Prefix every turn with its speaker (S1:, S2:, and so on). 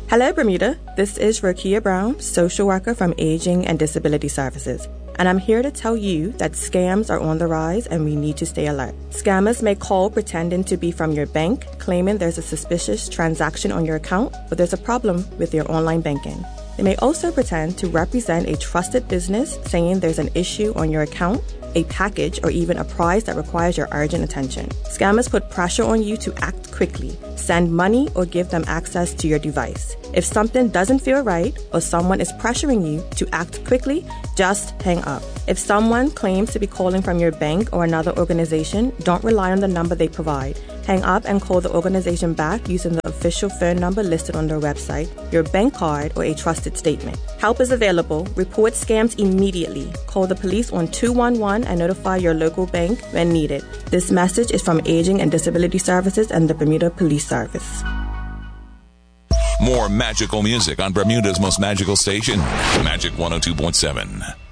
S1: Hello, Bermuda. This is Rokia Brown, social worker from Aging and Disability Services. And I'm here to tell you that scams are on the rise and we need to stay alert. Scammers may call pretending to be from your bank, claiming there's a suspicious transaction on your account, but there's a problem with your online banking. They may also pretend to represent a trusted business, saying there's an issue on your account, a package, or even a prize that requires your urgent attention. Scammers put pressure on you to act quickly, send money, or give them access to your device. If something doesn't feel right or someone is pressuring you to act quickly, just hang up. If someone claims to be calling from your bank or another organization, don't rely on the number they provide. Hang up and call the organization back using the official phone number listed on their website, your bank card, or a trusted statement. Help is available. Report scams immediately. Call the police on 211 and notify your local bank when needed. This message is from Aging and Disability Services and the Bermuda Police Service.
S2: More magical music on Bermuda's most magical station, Magic 102.7.